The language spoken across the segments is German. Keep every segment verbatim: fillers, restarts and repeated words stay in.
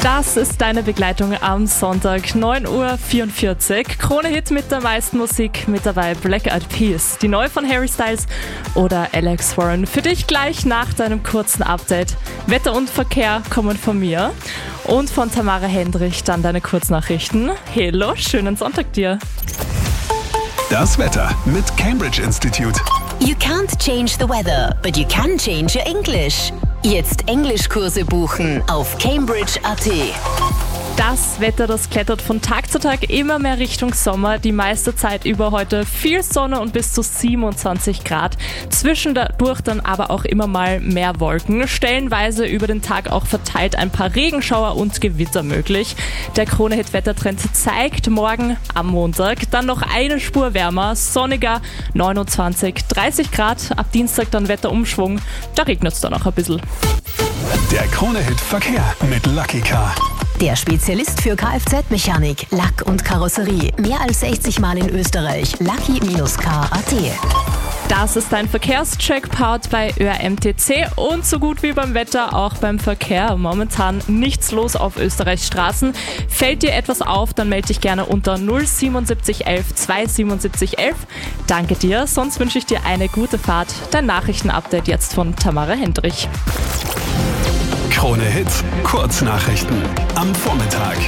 Das ist deine Begleitung am Sonntag, neun Uhr vierundvierzig. Krone-Hit mit der meisten Musik, mit dabei Black Eyed Peas, die neue von Harry Styles oder Alex Warren. Für dich gleich nach deinem kurzen Update. Wetter und Verkehr kommen von mir und von Tamara Hendrich dann deine Kurznachrichten. Hello, schönen Sonntag dir. Das Wetter mit Cambridge Institute. You can't change the weather, but you can change your English. Jetzt Englischkurse buchen auf cambridge punkt a t. Das Wetter, das klettert von Tag zu Tag immer mehr Richtung Sommer. Die meiste Zeit über heute viel Sonne und bis zu siebenundzwanzig Grad. Zwischendurch dann aber auch immer mal mehr Wolken. Stellenweise über den Tag auch verteilt ein paar Regenschauer und Gewitter möglich. Der Krone-Hit-Wettertrend zeigt morgen am Montag dann noch eine Spur wärmer, sonniger, neunundzwanzig, dreißig Grad. Ab Dienstag dann Wetterumschwung. Da regnet es dann auch ein bisschen. Der Krone-Hit Verkehr mit Lucky Car. Der Spezialist für Kfz-Mechanik, Lack und Karosserie. Mehr als sechzig Mal in Österreich. Lucky Car punkt a t. Das ist dein Verkehrscheck-Part bei Ö R M T C und so gut wie beim Wetter auch beim Verkehr. Momentan nichts los auf Österreichs Straßen. Fällt dir etwas auf, dann melde dich gerne unter null siebenundsiebzig elf zweihundertsiebenundsiebzig elf. Danke dir, sonst wünsche ich dir eine gute Fahrt. Dein Nachrichtenupdate jetzt von Tamara Hendrich. Krone Hit, Kurznachrichten am Vormittag.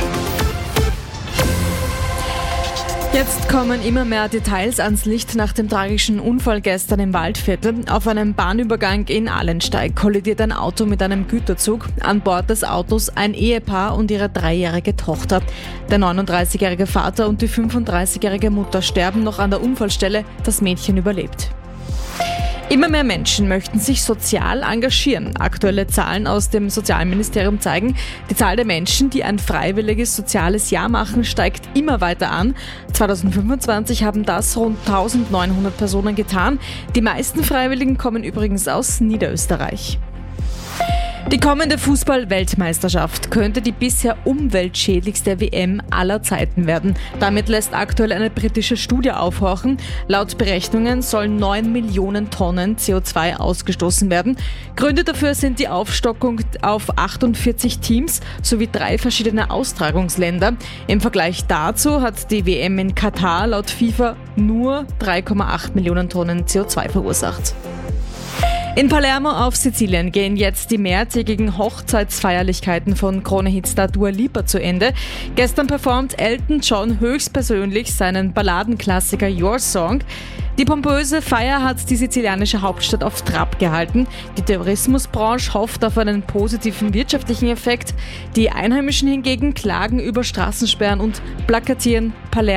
Jetzt kommen immer mehr Details ans Licht nach dem tragischen Unfall gestern im Waldviertel. Auf einem Bahnübergang in Ahlensteig kollidiert ein Auto mit einem Güterzug. An Bord des Autos ein Ehepaar und ihre dreijährige Tochter. Der neununddreißigjährige Vater und die fünfunddreißigjährige Mutter sterben noch an der Unfallstelle. Das Mädchen überlebt. Immer mehr Menschen möchten sich sozial engagieren. Aktuelle Zahlen aus dem Sozialministerium zeigen, die Zahl der Menschen, die ein freiwilliges soziales Jahr machen, steigt immer weiter an. zweitausendfünfundzwanzig haben das rund eintausendneunhundert Personen getan. Die meisten Freiwilligen kommen übrigens aus Niederösterreich. Die kommende Fußball-Weltmeisterschaft könnte die bisher umweltschädlichste W M aller Zeiten werden. Damit lässt aktuell eine britische Studie aufhorchen. Laut Berechnungen sollen neun Millionen Tonnen C O zwei ausgestoßen werden. Gründe dafür sind die Aufstockung auf achtundvierzig Teams sowie drei verschiedene Austragungsländer. Im Vergleich dazu hat die W M in Katar laut FIFA nur drei Komma acht Millionen Tonnen C O zwei verursacht. In Palermo auf Sizilien gehen jetzt die mehrtägigen Hochzeitsfeierlichkeiten von Krone-Hit-Star Dua Lipa zu Ende. Gestern performt Elton John höchstpersönlich seinen Balladenklassiker Your Song. Die pompöse Feier hat die sizilianische Hauptstadt auf Trab gehalten. Die Tourismusbranche hofft auf einen positiven wirtschaftlichen Effekt. Die Einheimischen hingegen klagen über Straßensperren und plakatieren Palermo